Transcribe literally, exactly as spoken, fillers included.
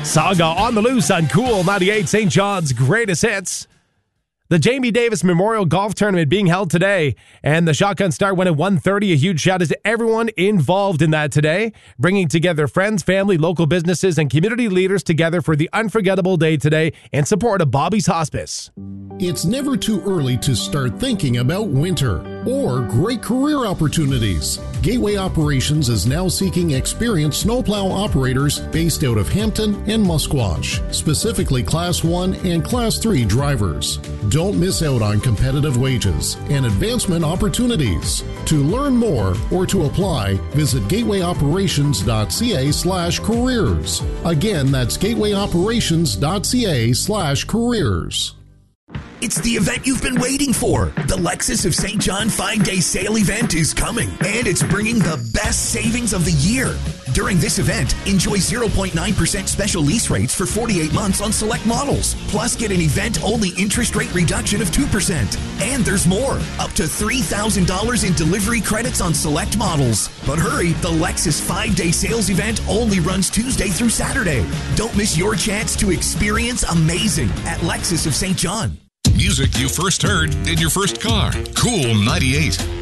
Saga on the loose on Cool ninety-eight, Saint John's greatest hits. The Jamie Davis Memorial Golf Tournament being held today, and the Shotgun start went at one thirty. A huge shout out to everyone involved in that today, bringing together friends, family, local businesses, and community leaders together for the unforgettable day today in support of Bobby's Hospice. It's never too early to start thinking about winter or great career opportunities. Gateway Operations is now seeking experienced snowplow operators based out of Hampton and Musquash, specifically Class one and Class three drivers. Don't miss out on competitive wages and advancement opportunities. To learn more or to apply, visit gatewayoperations.ca slash careers. Again, that's gatewayoperations.ca slash careers. It's the event you've been waiting for. The Lexus of Saint John five-day sale event is coming, and it's bringing the best savings of the year. During this event, enjoy zero point nine percent special lease rates for forty-eight months on select models. Plus, get an event-only interest rate reduction of two percent. And there's more, up to three thousand dollars in delivery credits on select models. But hurry, the Lexus five-day sales event only runs Tuesday through Saturday. Don't miss your chance to experience amazing at Lexus of Saint John. Music you first heard in your first car. Cool ninety-eight.